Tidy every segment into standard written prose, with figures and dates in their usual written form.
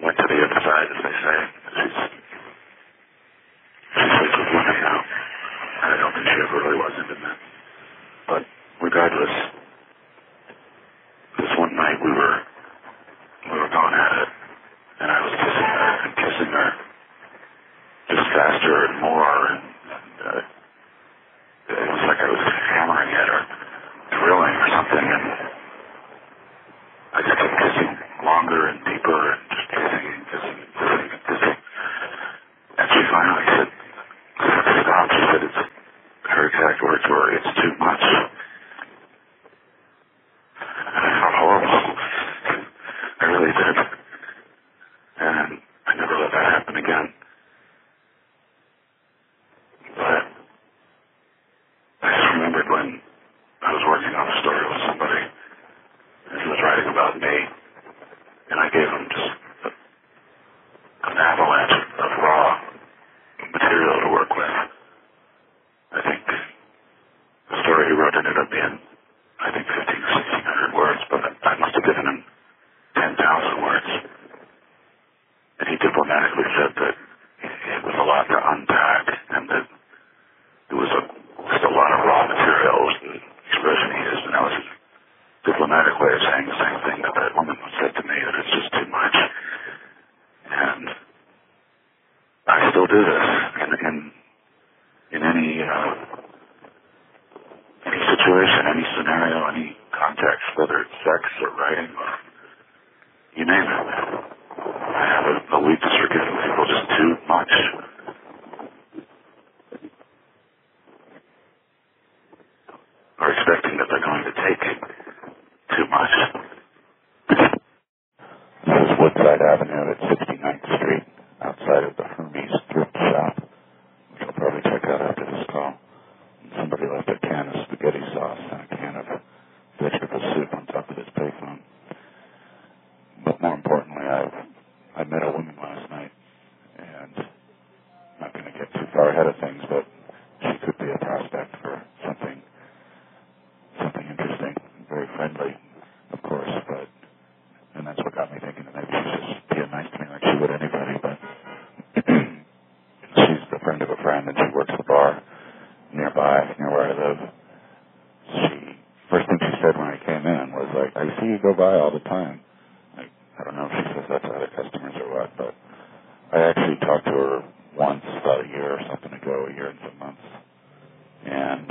went to the other side, as they say. She's with women now. And I don't think she ever really was into men. But regardless, this one night we were going at it, and I was kissing her just faster and more, and it was like I was hammering at her, drilling or something, and I just kept kissing longer and deeper, and just kissing and kissing and kissing and kissing. And she finally said, stop. She said, her exact words were, it's too much. And I felt horrible. I really did. And I never let that happen again. But I just remembered when I was working on a story with somebody, and he was writing about me, and I gave him just an avalanche of raw material to work with. I think the story he wrote ended up being, 15 or 1,600 words, but I must have given him 10,000 words. And he diplomatically said that it was a lot to unpack, and that it was just a lot of raw material, was the expression he used, and that was his diplomatic way of saying the same thing that woman said to me, that it's just too much. And I still do this in any situation, any scenario, any context, whether it's sex or writing or you name it. I have a weakness for giving people just too much. Or expecting that they're going to take too much. This is Woodside Avenue at 69th Street, outside of the Hermes thrift shop, which I'll probably check out after this call. And somebody left a can of spaghetti sauce and a can of vegetable soup on top of his payphone. But more importantly, I met a woman last night, and I'm not going to get too far ahead of things, but she could be a prospect for something interesting, very friendly, of course, and that's what got me thinking that maybe she's just being nice to me like she would anybody, but she's the friend of a friend, and she works at a bar near where I live. First thing she said when I came in was like, I see you go by all the time. I don't know if she says that to other customers or what, but I actually talked to her once about a year or something ago, a year and some months, and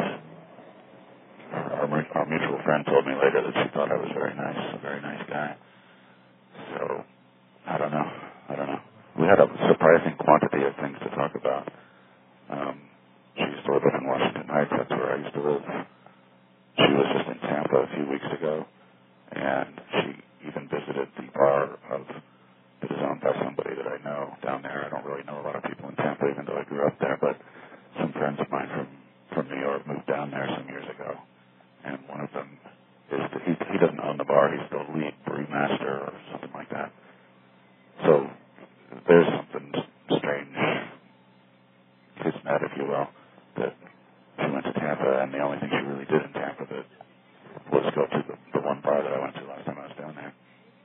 our mutual friend told me later that she thought I was very nice, a very nice guy. So, I don't know. We had a surprising quantity of things to talk about. She used to live up in Washington Heights, that's where I used to live. She was just in Tampa a few weeks ago, and she even visited the bar that is owned by somebody that I know down there. I don't really know a lot of people in Tampa, even though I grew up there, but some friends of mine from New York moved down there some years ago. And one of them is that he doesn't own the bar. He's the lead brewmaster or something like that. So there's something strange, kismet, if you will, that she went to Tampa, and the only thing she really did in Tampa was go to the one bar that I went to last time I was down there.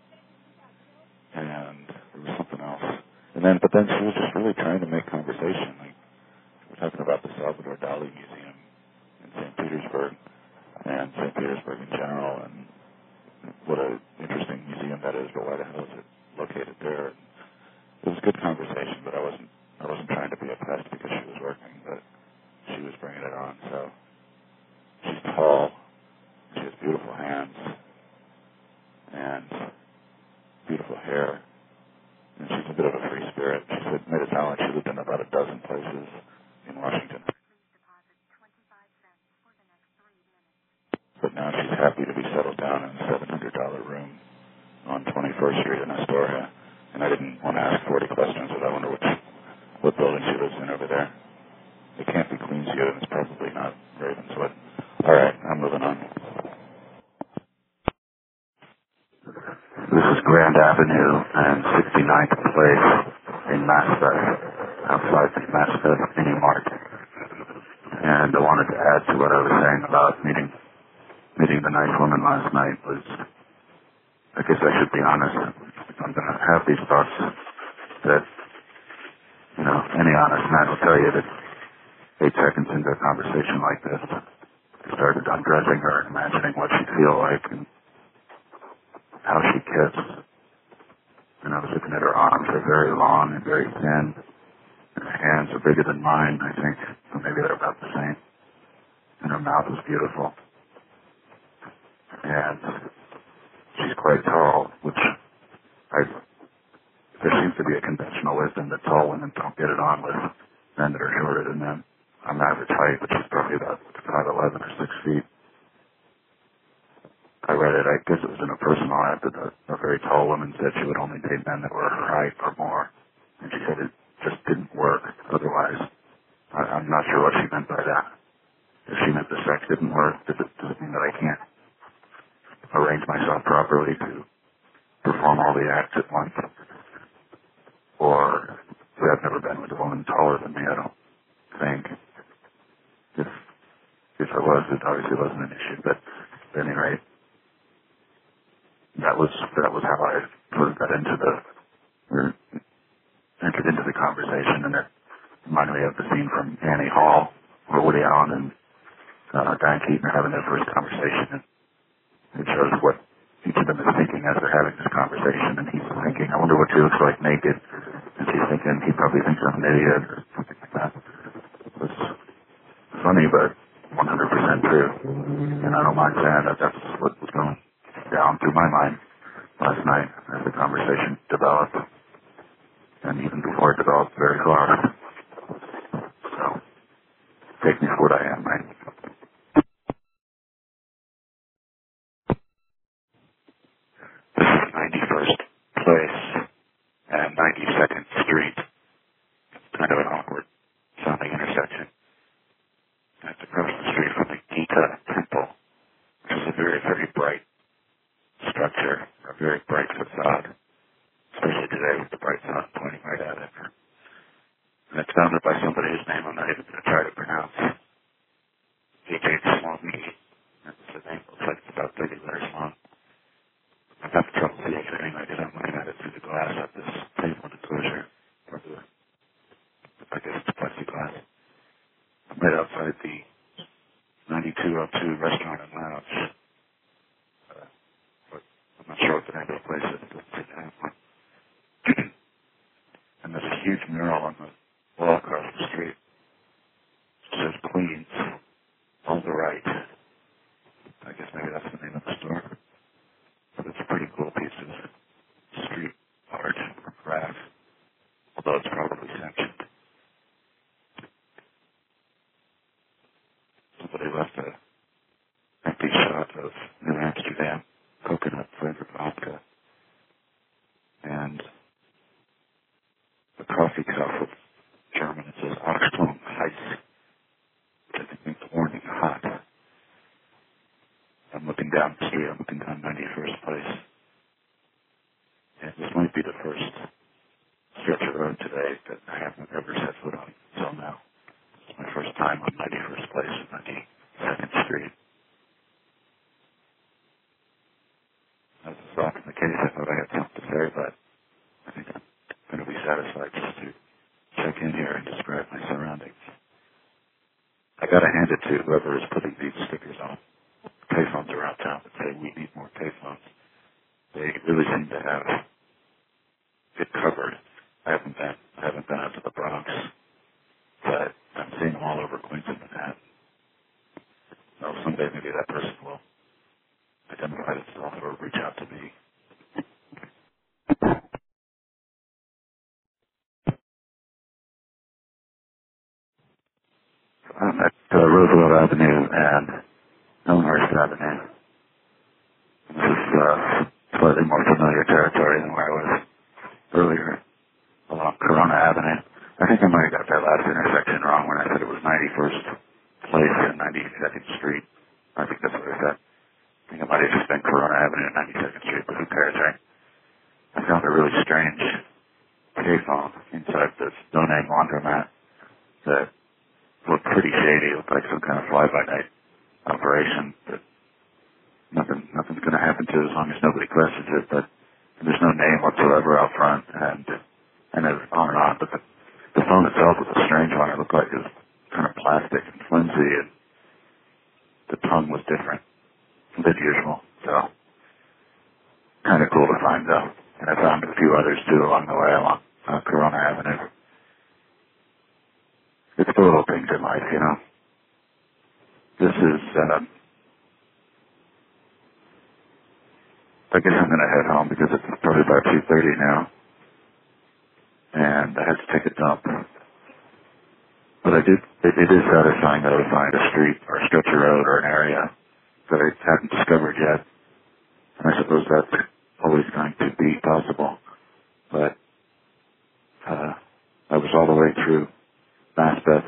And there was something else. But then she was just really trying to make conversation. Like, we're talking about the Salvador Dali Museum in St. Petersburg, and St. Petersburg in general, and what an interesting museum that is, but why the hell is it located there? It was a good conversation, but I wasn't trying to be a pest because she was working, but she was bringing it on. So she's tall, she has beautiful hands, and beautiful hair, and she's a bit of a free spirit. She said, made it sound like she lived in about a dozen places in Washington. But now she's happy to be settled down in a $700 room on 21st Street in Astoria. And I didn't want to ask 40 questions, but I wonder what building she lives in over there. It can't be Queensview, and it's probably not Ravenswood. All right, I'm moving on. This is Grand Avenue and 69th Place in Maspeth, outside the Maspeth Mini Mart. And I wanted to add to what I was saying about meeting the nice woman last night was, I guess I should be honest. I'm going to have these thoughts honest, and I will tell you that 8 seconds into a conversation like this, I started undressing her and imagining what she'd feel like and how she'd kiss. And I was looking at her arms. They're very long and very thin. And her hands are bigger than mine, I think. Or maybe they're about the same. And her mouth is beautiful. And she's quite tall, which there seems to be a conventional wisdom that tall women don't get it on with men that are shorter than them. I'm average height, which is probably about 5'11" or 6 feet. I read it, I guess it was in a personal ad that a very tall woman said she would only date men that were her height or more. And she said it just didn't work otherwise. I'm not sure what she meant by that. If she meant the sex didn't work, does it mean that I can't arrange myself properly to perform all the acts at once? Or, I've never been with a woman taller than me, I don't think. If I was, it obviously wasn't an issue. But at any rate, that was how I sort of got entered into the conversation, and it reminded me of the scene from Annie Hall, where Woody Allen and Diane Keaton are having their first conversation, and it shows what each of them is thinking as they're having this conversation, and he's thinking, I wonder what she looks like naked, and she's thinking, he probably thinks I'm an idiot, or something like that. It was funny, but 100% true, and I don't mind saying that that's what was going down through my mind last night as the conversation developed, and even before it developed very far. So, take me for what I am, right? This is 91st Place and 92nd Street. It's kind of an awkward sounding intersection. It's across the street from the Gita Temple, which is a very, very bright structure, a very bright facade, especially today with the bright sun pointing right at it. And it's founded by somebody whose name I'm not even going to try to pronounce. H.H. Swami. That's the name. Looks like it's about 30 letters long. I'm having trouble seeing it anyway because I'm looking at it through the glass of this table enclosure. Or I guess it's plexiglass. I'm right outside the 9202 Restaurant and Lounge. But I'm not sure what the name of the place is. It doesn't seem to have one. And there's a huge mural on the wall across the street. It says Queens on the right. I guess maybe that's the name of the store. But it's a pretty cool piece of street art or craft, although it's probably sanctioned. Somebody left an empty shot of New Amsterdam coconut flavored vodka and a coffee cup with German. It says Achtung Heiß, which I think means warning hot. I'm looking down the street. I'm looking down 91st Place. And this might be the first stretch of road today that I haven't ever set foot on until now. It's my first time on 91st Place and 92nd Street. As is often the case, I thought I had something to say, but I think I'm going to be satisfied just to check in here and describe my surroundings. I got to hand it to whoever is putting these stickers on payphones around town that say we need more payphones. They really seem to have it covered. I haven't been out to the Bronx, but I'm seeing them all over Queens and Manhattan. Well, someday maybe that person will identify themselves or reach out to me. I'm at Roosevelt Avenue and Elmhurst Avenue. This is slightly more familiar territory than where I was earlier along Corona Avenue. I think I might have got that last intersection wrong when I said it was 91st Place and 92nd Street. I think that's what I said. I think it might have just been Corona Avenue and 92nd Street, but who cares, right? I found a really strange payphone inside this Da Nang laundromat that looked pretty shady. It looked like some kind of fly-by-night operation that nothing's going to happen to as long as nobody questions it, but there's no name whatsoever out front, and it was on and on. But the phone itself was a strange one. It looked like it was kind of plastic and flimsy, and the tongue was different than usual. So kind of cool to find though. And I found a few others too along the way along Corona Avenue. It's the little things in life, you know. This is, I guess I'm going to head home because it's probably about 2:30 now. And I have to take a dump. But it is satisfying though to find a street or a stretch of road or an area that I haven't discovered yet. And I suppose that's always going to be possible. But I was all the way through Macbeth,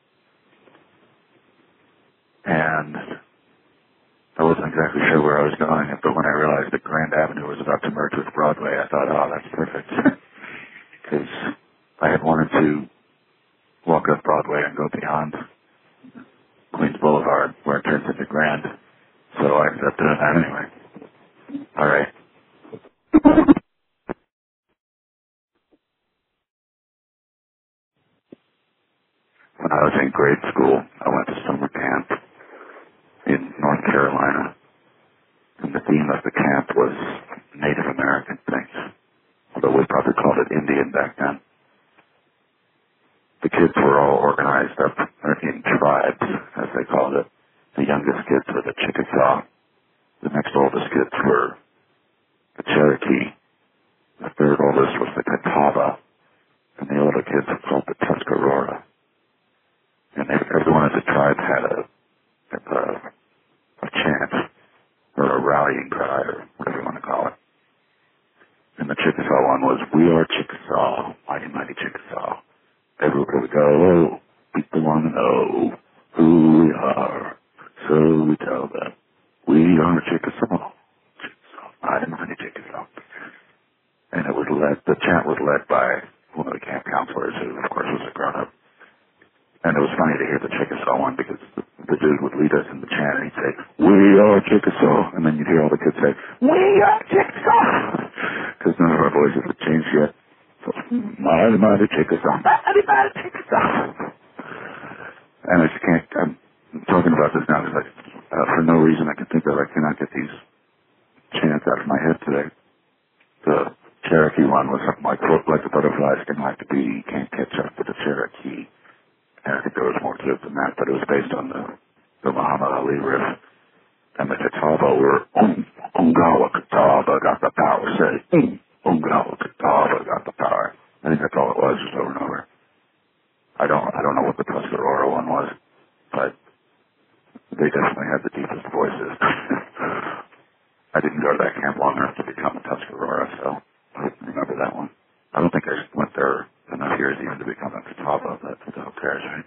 and I wasn't exactly sure where I was going, but when I realized that Grand Avenue was about to merge with Broadway, I thought, oh, that's perfect. Because I had wanted to walk up Broadway and go beyond Queens Boulevard, where it turns into Grand. So I ended up doing that anyway. All right. When I was in grade school, I went to summer camp in North Carolina, and the theme of the camp was Native American things, although we probably called it Indian back then. The kids were all organized up in tribes, as they called it. The youngest kids were the Chickasaw. The next oldest kids were the Cherokee. The third oldest was the Catawba. And the older kids were called the Tuscarora. And everyone in the tribe had a chant, or a rallying cry, or whatever you want to call it. And the Chickasaw one was, "We are Chickasaw, mighty, mighty Chickasaw. Everywhere we go, people want to know who we are. So we tell them, we are Chickasaw, Chickasaw, mighty, mighty Chickasaw." And it was the chant was led by one of the camp counselors, who, of course, was a grown-up. And it was funny to hear the Chickasaw one, because the dude would lead us in the chant, and he'd say, "We are Chickasaw," and then you'd hear all the kids say, "We are Chickasaw," because none of our voices had changed yet. So, mighty, mighty Chickasaw, mighty, mighty Chickasaw. And I just can't, I'm talking about this now because for no reason I can think of, I cannot get these chants out of my head today. The Cherokee one was something like, "Float like the butterflies, sting like the bee, can't catch up to the Cherokee." And I think there was more to it than that, but it was based on the Muhammad Ali riff. And the Catawba were, Ungawa Catawba got the power, say, Ungawa Catawba got the power. I think that's all it was, just over and over. I don't know what the Tuscarora one was, but they definitely had the deepest voices. I didn't go to that camp long enough to become a Tuscarora, so I don't remember that one. I don't think I went there enough years even to become a Catawba, but who cares, right?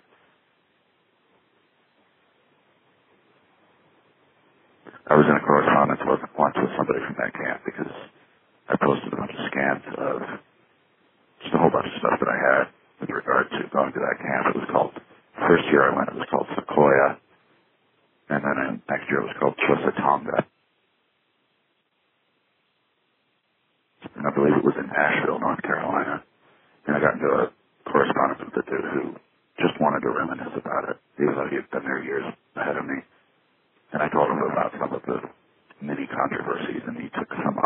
I was in a correspondence once with somebody from that camp because I posted a bunch of scans of just a whole bunch of stuff that I had with regard to going to that camp. It was called, first year I went, it was called Sequoia, and then next year it was called Chussatonga. And I believe it was in Asheville, North Carolina. And I got into a correspondence with the dude who just wanted to reminisce about it, even though he had been there years ahead of me. And I told him about some of the mini controversies, and he took some